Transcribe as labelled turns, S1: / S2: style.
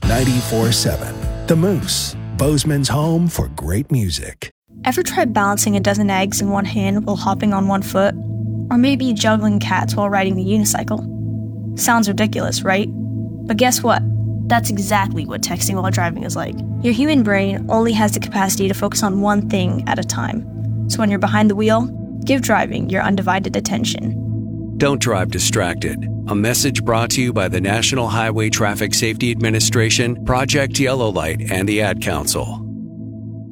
S1: 94.7 The Moose, Bozeman's home for great music.
S2: Ever tried balancing a dozen eggs in one hand while hopping on one foot? Or maybe juggling cats while riding the unicycle? Sounds ridiculous, right? But guess what? That's exactly what texting while driving is like. Your human brain only has the capacity to focus on one thing at a time. So when you're behind the wheel, give driving your undivided attention.
S3: Don't drive distracted. A message brought to you by the National Highway Traffic Safety Administration, Project Yellow Light, and the Ad Council.